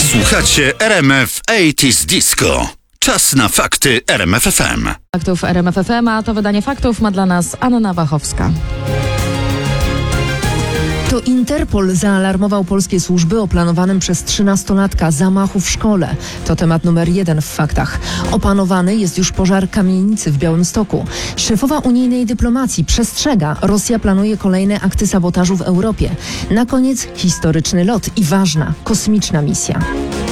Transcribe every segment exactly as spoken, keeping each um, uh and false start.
Słuchacie R M F osiemdziesiąt Disco. Czas na fakty R M F F M. Faktów R M F F M, a to wydanie faktów ma dla nas Anna Wachowska. To Interpol zaalarmował polskie służby o planowanym przez trzynastolatka zamachu w szkole. To temat numer jeden w faktach. Opanowany jest już pożar kamienicy w Białymstoku. Szefowa unijnej dyplomacji przestrzega. Rosja planuje kolejne akty sabotażu w Europie. Na koniec historyczny lot i ważna kosmiczna misja.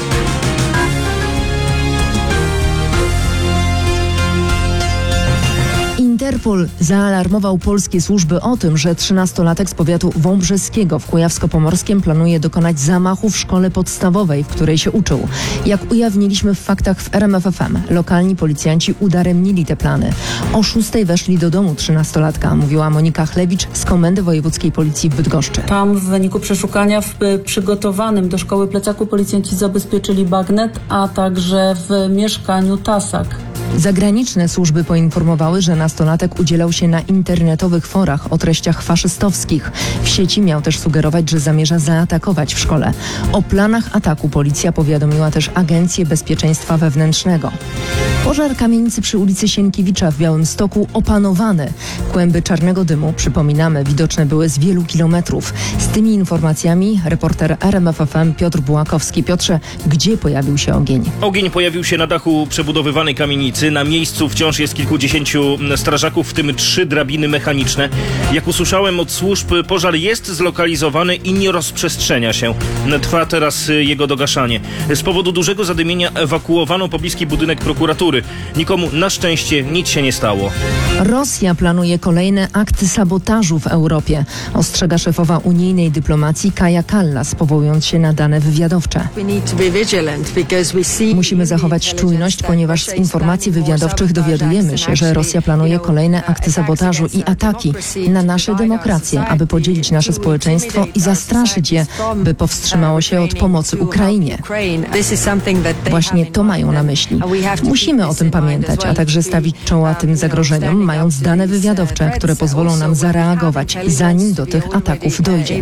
Interpol zaalarmował polskie służby o tym, że trzynastolatek z powiatu wąbrzeskiego w Kujawsko-Pomorskiem planuje dokonać zamachu w szkole podstawowej, w której się uczył. Jak ujawniliśmy w faktach w R M F F M, lokalni policjanci udaremnili te plany. O szóstej weszli do domu trzynastolatka, mówiła Monika Chlewicz z Komendy Wojewódzkiej Policji w Bydgoszczy. Tam w wyniku przeszukania w przygotowanym do szkoły plecaku policjanci zabezpieczyli bagnet, a także w mieszkaniu tasak. Zagraniczne służby poinformowały, że nastolatek udzielał się na internetowych forach o treściach faszystowskich. W sieci miał też sugerować, że zamierza zaatakować w szkole. O planach ataku policja powiadomiła też Agencję Bezpieczeństwa Wewnętrznego. Pożar kamienicy przy ulicy Sienkiewicza w Białymstoku opanowany. Kłęby czarnego dymu, przypominamy, widoczne były z wielu kilometrów. Z tymi informacjami reporter R M F F M Piotr Bułakowski. Piotrze, gdzie pojawił się ogień? Ogień pojawił się na dachu przebudowywanej kamienicy. Na miejscu wciąż jest kilkudziesięciu strażaków, w tym trzy drabiny mechaniczne. Jak usłyszałem od służb, pożar jest zlokalizowany i nie rozprzestrzenia się. Trwa teraz jego dogaszanie. Z powodu dużego zadymienia ewakuowano pobliski budynek prokuratury. Nikomu na szczęście nic się nie stało. Rosja planuje kolejne akty sabotażu w Europie, ostrzega szefowa unijnej dyplomacji Kaja Kallas, powołując się na dane wywiadowcze. Musimy zachować czujność, ponieważ z informacji wywiadowczych dowiadujemy się, że Rosja planuje kolejne akty sabotażu i ataki na nasze demokracje, aby podzielić nasze społeczeństwo i zastraszyć je, by powstrzymało się od pomocy Ukrainie. Właśnie to mają na myśli. Musimy o tym pamiętać, a także stawić czoła tym zagrożeniom, mając dane wywiadowcze, które pozwolą nam zareagować, zanim do tych ataków dojdzie.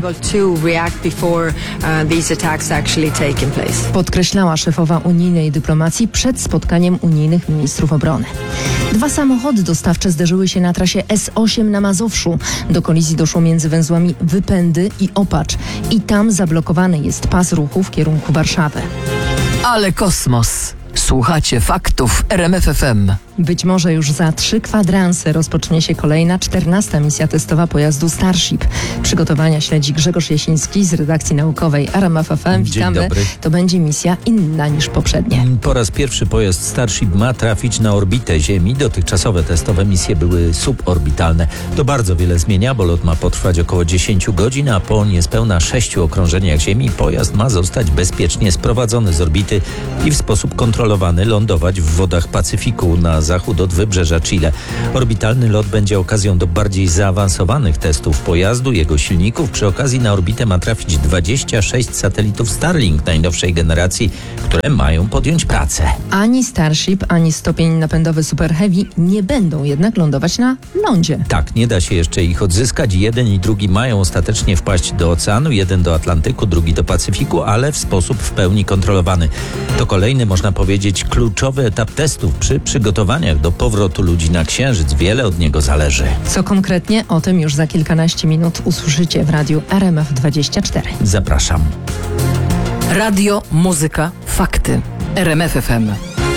Podkreślała szefowa unijnej dyplomacji przed spotkaniem unijnych ministrów obrony. Dwa samochody dostawcze zderzyły się na trasie S osiem na Mazowszu. Do kolizji doszło między węzłami Wypędy i Opacz. I tam zablokowany jest pas ruchu w kierunku Warszawy. Ale kosmos! Słuchacie faktów R M F F M. Być może już za trzy kwadranse rozpocznie się kolejna, czternasta misja testowa pojazdu Starship. Przygotowania śledzi Grzegorz Jasiński z redakcji naukowej R M F F M. Witamy. Dzień dobry. To będzie misja inna niż poprzednie. Po raz pierwszy pojazd Starship ma trafić na orbitę Ziemi. Dotychczasowe testowe misje były suborbitalne. To bardzo wiele zmienia, bo lot ma potrwać około dziesięć godzin, a po niespełna sześciu okrążeniach Ziemi pojazd ma zostać bezpiecznie sprowadzony z orbity i w sposób kontrolowany lądować w wodach Pacyfiku na zachód od wybrzeża Chile. Orbitalny lot będzie okazją do bardziej zaawansowanych testów pojazdu, jego silników. Przy okazji na orbitę ma trafić dwadzieścia sześć satelitów Starlink najnowszej generacji, które mają podjąć pracę. Ani Starship, ani stopień napędowy Super Heavy nie będą jednak lądować na lądzie. Tak, nie da się jeszcze ich odzyskać. Jeden i drugi mają ostatecznie wpaść do oceanu, jeden do Atlantyku, drugi do Pacyfiku, ale w sposób w pełni kontrolowany. To kolejny, można powiedzieć, kluczowy etap testów przy przygotowaniach do powrotu ludzi na Księżyc. Wiele od niego zależy. Co konkretnie? O tym już za kilkanaście minut usłyszycie w radiu R M F dwadzieścia cztery. Zapraszam. Radio, muzyka, fakty. R M F F M.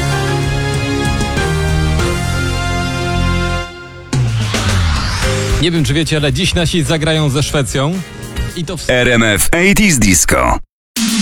Nie wiem, czy wiecie, ale dziś nasi zagrają ze Szwecją. I to w... R M F osiemdziesiąt Disco.